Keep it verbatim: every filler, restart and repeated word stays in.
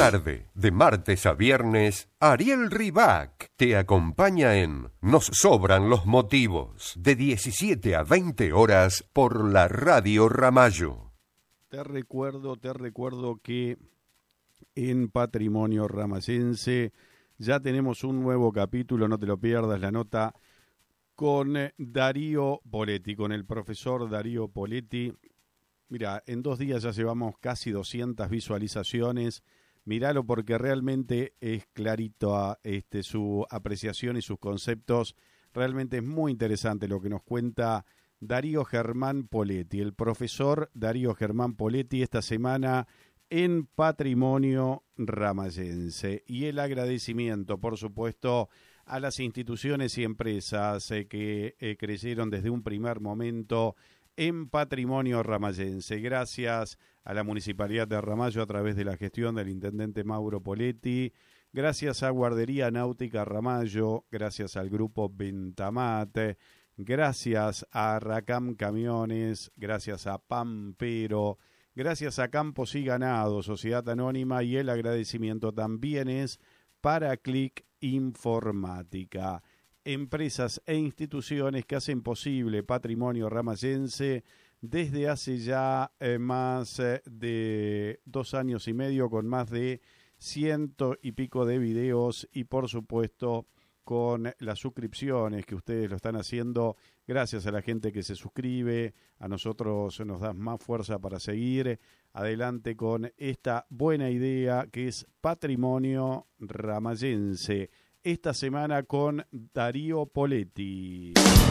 tarde, de martes a viernes, Ariel Ribac te acompaña en Nos sobran los motivos, de diecisiete a veinte horas por la Radio Ramallo. Te recuerdo, te recuerdo que en Patrimonio Ramayense ya tenemos un nuevo capítulo, no te lo pierdas, la nota con Darío Poletti, con el profesor Darío Poletti. Mira, en dos días ya llevamos casi doscientas visualizaciones. Míralo porque realmente es clarito a, este, su apreciación y sus conceptos. Realmente es muy interesante lo que nos cuenta Darío Germán Poletti, el profesor Darío Germán Poletti, esta semana en Patrimonio Ramayense. Y el agradecimiento, por supuesto, a las instituciones y empresas eh, que eh, creyeron desde un primer momento en Patrimonio Ramayense. Gracias a la Municipalidad de Ramallo a través de la gestión del intendente Mauro Poletti. Gracias a Guardería Náutica Ramallo. Gracias al Grupo Bentamate. Gracias a Racam Camiones. Gracias a Pampero. Gracias a Campos y Ganado, Sociedad Anónima. Y el agradecimiento también es para Click Informática. Empresas e instituciones que hacen posible Patrimonio Ramayense desde hace ya eh, más eh, de dos años y medio, con más de ciento y pico de videos y por supuesto con las suscripciones que ustedes lo están haciendo. Gracias a la gente que se suscribe, a nosotros nos da más fuerza para seguir adelante con esta buena idea que es Patrimonio Ramayense. Esta semana con Darío Poletti.